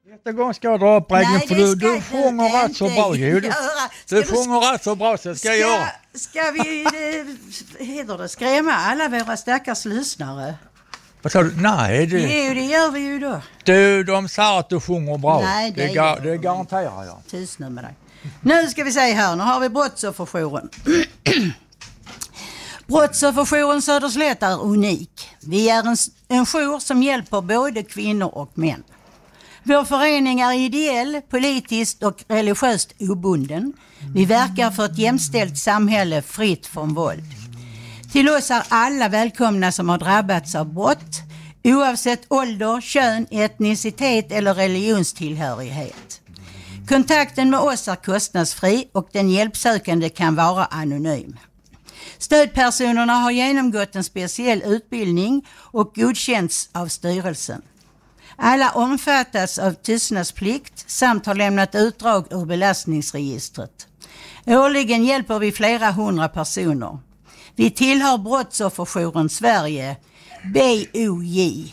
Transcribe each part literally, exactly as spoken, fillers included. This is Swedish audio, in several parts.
Nästa gång ska jag dra upp regeln för du, du sjunger rätt så bra. Du, du sjunger rätt så bra så ska, ska jag göra. Ska vi det, heter det, skrämma alla våra stackars lyssnare? Vad sa du? Nej, det... Jo, det gör vi ju då. Du, de sa att du sjunger bra. Nej, det, det, ga, det garanterar jag. Tyst nu med dig. Nu ska vi se här, nu har vi brottsofferjouren. Brottsofferjouren Söderslätt är unik. Vi är en, en jour som hjälper både kvinnor och män. Vår förening är ideell, politiskt och religiöst obunden. Vi verkar för ett jämställt samhälle fritt från våld. Till oss är alla välkomna som har drabbats av brott, oavsett ålder, kön, etnicitet eller religionstillhörighet. Kontakten med oss är kostnadsfri och den hjälpsökande kan vara anonym. Stödpersonerna har genomgått en speciell utbildning och godkänts av styrelsen. Alla omfattas av tystnadsplikt samt har lämnat utdrag ur belastningsregistret. Årligen hjälper vi flera hundra personer. Vi tillhör Brottsofferjouren Sverige, B O J.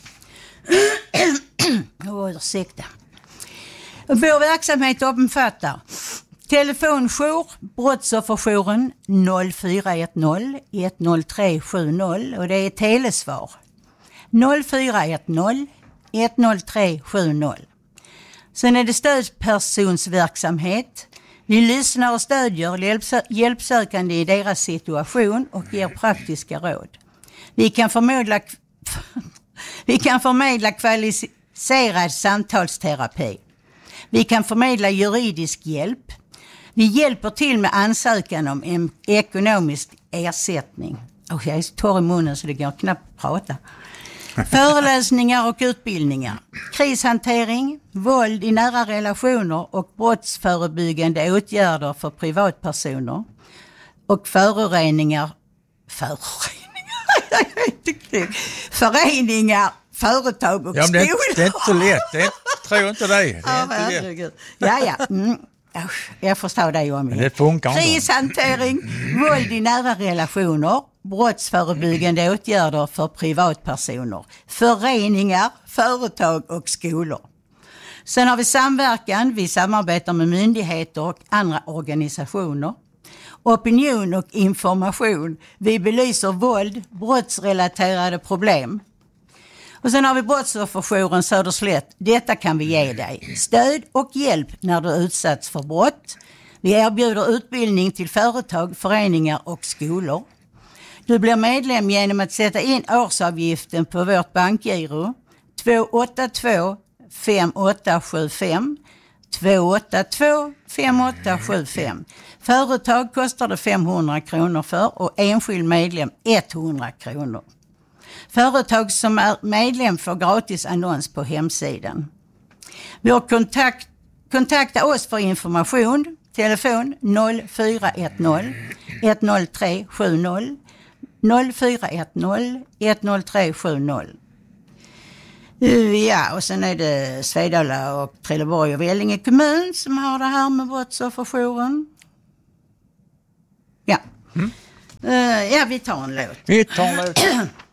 Åh, ursäkta. Vår verksamhet omfattar telefonjour, Brottsofferjouren noll fyra ett noll ett noll tre sju noll och det är telesvar. noll fyra ett noll ett noll tre sju noll. Sen är det stödpersonsverksamhet. Vi lyssnar och stödjer hjälpsö- hjälpsökande i deras situation och ger praktiska råd. Vi kan förmedla, vi kan förmedla kvalificerad samtalsterapi. Vi kan förmedla juridisk hjälp. Vi hjälper till med ansökan om en ekonomisk ersättning. Oh, jag är så torr i munnen så det går knappt prata. Föreläsningar och utbildningar. Krishantering, våld i nära relationer och brottsförebyggande åtgärder för privatpersoner. Och föroreningar... Föroreningar? Föreningar, företag och ja, skolor. Det är, det är inte så lätt. Det tror jag inte det. Det är ja, inte lätt. Ja, ja. Mm. Jag förstår dig om det. Det funkar inte. Krishantering, våld i nära relationer, brottsförebyggande åtgärder för privatpersoner, föreningar, företag och skolor. Sen har vi samverkan, vi samarbetar med myndigheter och andra organisationer. Opinion och information, vi belyser våld, brottsrelaterade problem. Och sen har vi Brottsofferjouren Söderslätt. Detta kan vi ge dig. Stöd och hjälp när du utsatts för brott. Vi erbjuder utbildning till företag, föreningar och skolor. Du blir medlem genom att sätta in årsavgiften på vårt bankgiro två åtta två fem åtta sju fem två åtta två fem åtta sju fem. Företag kostar det femhundra kronor för och enskild medlem hundra kronor. Företag som är medlem får gratis annons på hemsidan. Vår kontakt, kontakta oss för information. Telefon noll fyra ett noll ett noll tre sju noll noll fyra ett noll ett noll tre sju noll. Ja, och sen är det Svedala och Trelleborg och Vellinge kommun som har det här med brottsofferjouren. Ja. Mm. Uh, ja, vi tar en låt. Vi tar en låt.